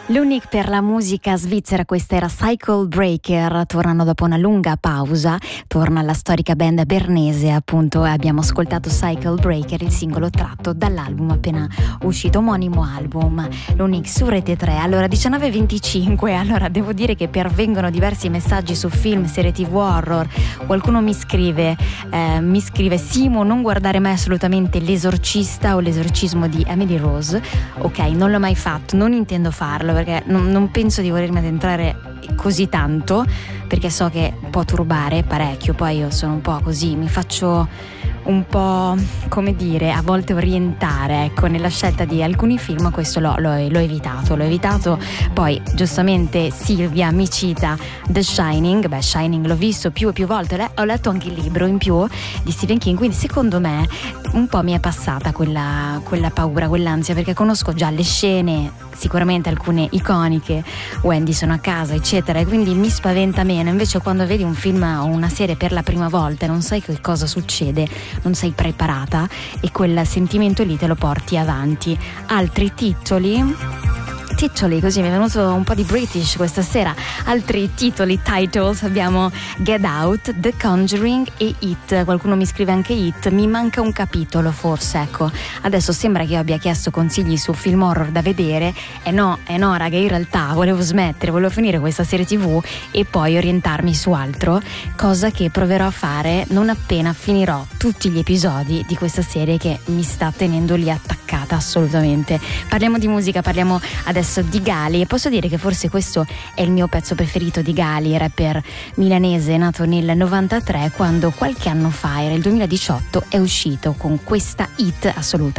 L'Unic per la musica svizzera, questa era Cycle Breaker. Tornano dopo una lunga pausa, torna la storica band bernese, appunto, e abbiamo ascoltato Cycle Breaker, il singolo tratto dall'album appena uscito, omonimo album, l'Unic su Rete 3. Allora 19:25, allora devo dire che pervengono diversi messaggi su film, serie TV, horror. Qualcuno mi scrive Simo, non guardare mai assolutamente L'Esorcista o L'esorcismo di Emily Rose. Ok, non l'ho mai fatto, non intendo farlo perché non penso di volermi addentrare così tanto, perché so che può turbare parecchio. Poi io sono un po' così, mi faccio un po', come dire, a volte orientare, ecco, nella scelta di alcuni film. Questo l'ho evitato. Poi giustamente Silvia mi cita The Shining. Beh, Shining l'ho visto più e più volte, ho letto anche il libro in più di Stephen King, quindi secondo me un po' mi è passata quella paura, quell'ansia, perché conosco già le scene, sicuramente alcune iconiche, Wendy sono a casa eccetera, e quindi mi spaventa meno. Invece quando vedi un film o una serie per la prima volta non sai che cosa succede, non sei preparata, e quel sentimento lì te lo porti avanti. Altri titoli, così mi è venuto un po' di British questa sera. Altri titles, abbiamo Get Out, The Conjuring e It. Qualcuno mi scrive anche It, mi manca un capitolo forse, ecco. Adesso sembra che io abbia chiesto consigli su film horror da vedere, e no raga, in realtà volevo finire questa serie TV e poi orientarmi su altro, cosa che proverò a fare non appena finirò tutti gli episodi di questa serie che mi sta tenendo lì attaccata assolutamente. Parliamo di musica, parliamo adesso di Gali, e posso dire che forse questo è il mio pezzo preferito di Gali, rapper milanese nato nel 93, quando qualche anno fa, era il 2018, è uscito con questa hit assoluta.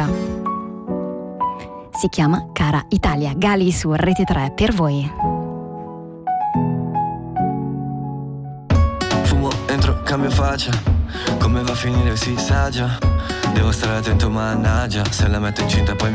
Si chiama Cara Italia. Gali su Rete 3 per voi. Fumo, entro, cambio faccia, come va a finire si sa già. Devo stare attento, mannaggia, se la metto incinta poi mi